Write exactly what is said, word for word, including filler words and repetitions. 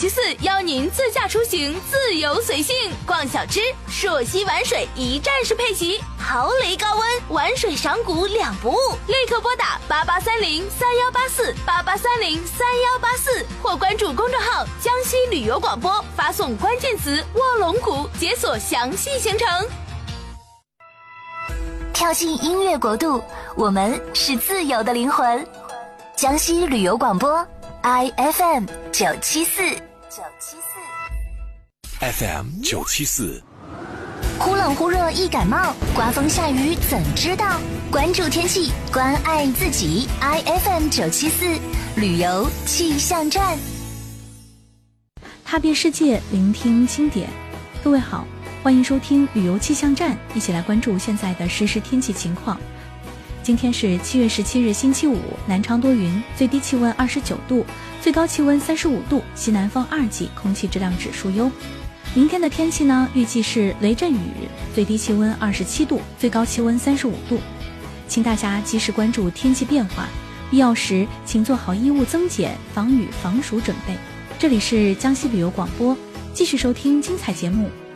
七四邀您自驾出行，自由随性，逛小吃，朔溪玩水一站式配齐，豪雷高温，玩水赏谷两不误。立刻拨打八八三零三幺八四八八三零三幺八四，或关注公众号江西旅游广播，发送关键词卧龙谷，解锁详细行程。 跳进音乐国度，我们是自由的灵魂。江西旅游广播 I F M 九七四 九七四 F M 九七四。 忽冷忽热易感冒，刮风下雨怎知道？关注天气，关爱自己。I F M 九七四旅游气象站， 踏遍世界，聆听经典。各位好，欢迎收听旅游气象站，一起来关注现在的实时天气情况。今天是七月十七日星期五，南昌多云，最低气温二十九度，最高气温三十五度，西南风二级，空气质量指数优。明天的天气呢，预计是雷阵雨，最低气温二十七度，最高气温三十五度。请大家及时关注天气变化，必要时请做好衣物增减、防雨防暑准备。这里是江西旅游广播，继续收听精彩节目，